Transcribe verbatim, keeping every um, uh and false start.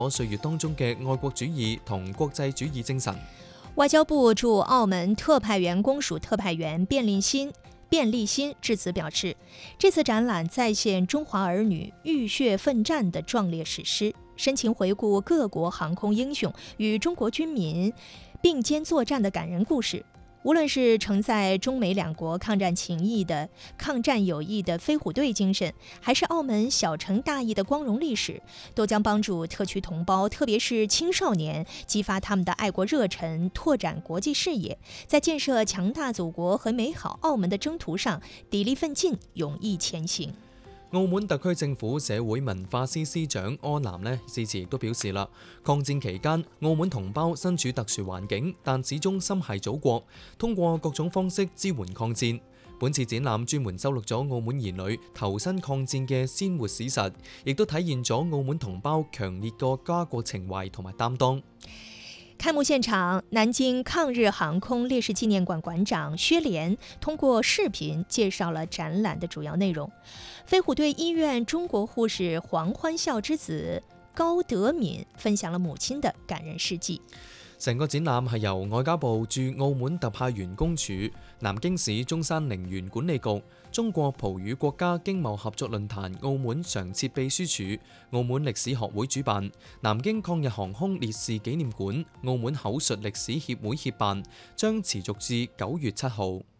我歲月當中嘅愛國主義同國際主義精神。 外交部駐澳門特派員公署特派員卞立新卞立新致辞表示，这次展览再现中华儿女浴血奋战的壮烈史诗，深情回顾各国航空英雄与中国军民并肩作战的感人故事。无论是承载中美两国抗战情谊的抗战友谊的飞虎队精神，还是澳门小城大义的光荣历史，都将帮助特区同胞，特别是青少年，激发他们的爱国热忱，拓展国际视野，在建設強大祖國和美好澳門的征途上砥礪奮進，勇毅前行。 澳門特區政府社會文化司司長柯南呢，致辭亦都表示啦，抗戰期間澳門同胞身處特殊環境，但始終心繫祖國，通過各種方式支援抗戰。本次展覽專門收錄咗澳門兒女投身抗戰嘅鮮活史實，亦都體現咗澳門同胞強烈個家國情懷同埋擔當。 開幕現場，南京抗日航空烈士紀念館館長薛連通過視頻介紹了展覽的主要內容。飛虎隊醫院中國護士黃歡笑之子高德敏分享了母親的感人事蹟。 成個展覽係由外交部駐澳門特派員公署、南京市中山陵園管理局、中國葡語國家經貿合作論壇澳門常設秘書處、澳門歷史學會主辦，南京抗日航空烈士紀念館、澳門口述歷史協會協辦，將持續至九月七號。